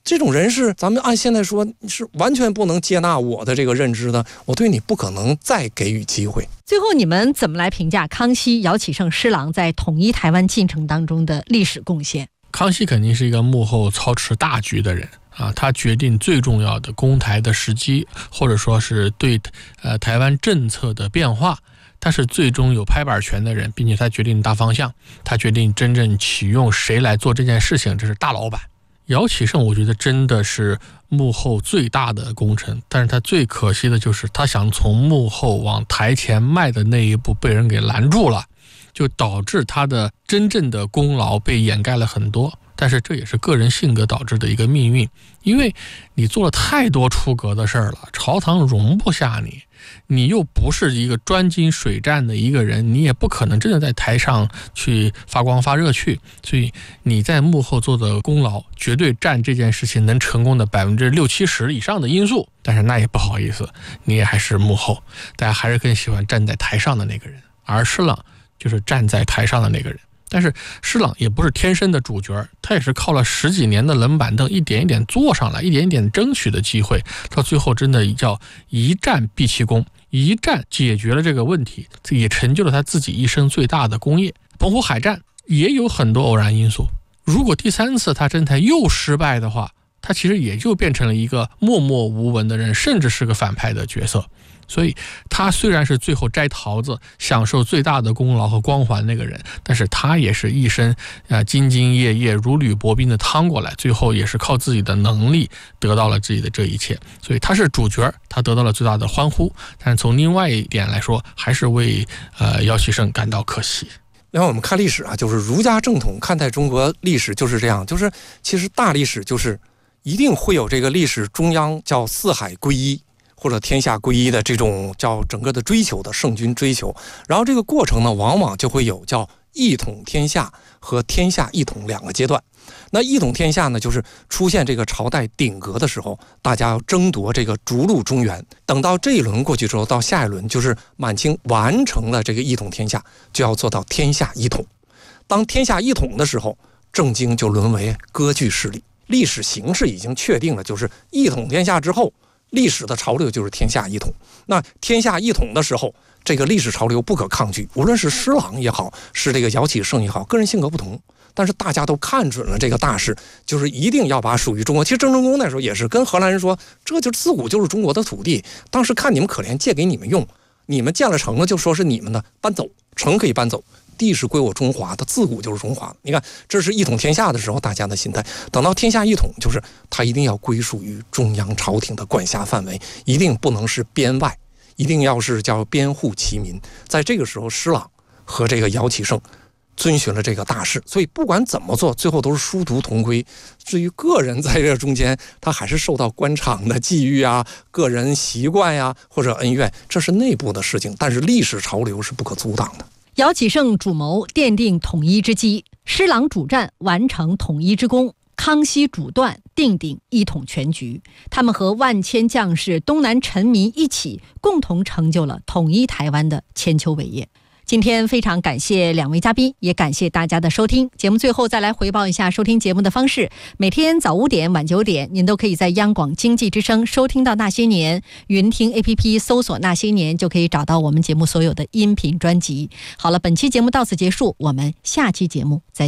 这种人是咱们按现在说是完全不能接纳我的这个认知的，我对你不可能再给予机会。 最后你们怎么来评价康熙、姚启圣、施琅在统一台湾进程当中的历史贡献？ 康熙肯定是一个幕后操持大局的人啊，他决定最重要的攻台的时机，或者说是对台湾政策的变化，他是最终有拍板权的人，并且他决定大方向，他决定真正启用谁来做这件事情，这是大老板。姚启圣我觉得真的是幕后最大的功臣，但是他最可惜的就是他想从幕后往台前迈的那一步被人给拦住了，就导致他的真正的功劳被掩盖了很多。但是这也是个人性格导致的一个命运，因为你做了太多出格的事儿了，朝堂容不下你，你又不是一个专精水战的一个人，你也不可能真的在台上去发光发热去，所以你在幕后做的功劳绝对占这件事情能成功的60%-70%以上的因素。但是那也不好意思，你也还是幕后，大家还是更喜欢站在台上的那个人，而施琅就是站在台上的那个人。但是施琅也不是天生的主角，他也是靠了10几年的冷板凳一点一点坐上来，一点一点争取的机会，到最后真的叫一战毕其功，一战解决了这个问题，也成就了他自己一生最大的功业。澎湖海战也有很多偶然因素，如果第3次他征台又失败的话，他其实也就变成了一个默默无闻的人，甚至是个反派的角色。所以他虽然是最后摘桃子享受最大的功劳和光环那个人，但是他也是一生兢兢业业如履薄冰的趟过来，最后也是靠自己的能力得到了自己的这一切。所以他是主角，他得到了最大的欢呼，但是从另外一点来说，还是为姚启圣感到可惜。 然后我们看历史啊，就是儒家正统看待中国历史就是这样，就是其实大历史就是一定会有这个历史中央叫四海归一或者天下归一的这种叫整个的追求的圣君追求，然后这个过程呢往往就会有叫一统天下和天下一统2个阶段。那一统天下呢，就是出现这个朝代鼎革的时候，大家要争夺这个逐鹿中原，等到这一轮过去之后，到下一轮就是满清完成了这个一统天下，就要做到天下一统。当天下一统的时候，政经就沦为割据势力，历史形势已经确定了，就是一统天下之后，历史的潮流就是天下一统。那天下一统的时候，这个历史潮流不可抗拒，无论是施琅也好，是这个姚启圣也好，个人性格不同，但是大家都看准了这个大势，就是一定要把属于中国。其实郑成功那时候也是跟荷兰人说，这就自古就是中国的土地，当时看你们可怜，借给你们用，你们建了城了就说是你们的，搬走，城可以搬走，地是归我中华的，自古就是中华的。你看，这是一统天下的时候大家的心态，等到天下一统，就是他一定要归属于中央朝廷的管辖范围，一定不能是边外，一定要是叫边户齐民。在这个时候，施琅和这个姚启圣遵循了这个大势，所以不管怎么做，最后都是殊途同归。至于个人在这中间，他还是受到官场的际遇啊、个人习惯呀、或者恩怨，这是内部的事情，但是历史潮流是不可阻挡的。 姚启圣主谋奠定统一之基，施琅主战完成统一之功，康熙主断定鼎一统全局。他们和万千将士、东南臣民一起，共同成就了统一台湾的千秋伟业。今天非常感谢2位嘉宾，也感谢大家的收听。节目最后再来回报一下收听节目的方式：每天早5点、晚9点，您都可以在央广经济之声收听到那些年，云听 APP 搜索那些年，就可以找到我们节目所有的音频专辑。好了，本期节目到此结束，我们下期节目再见。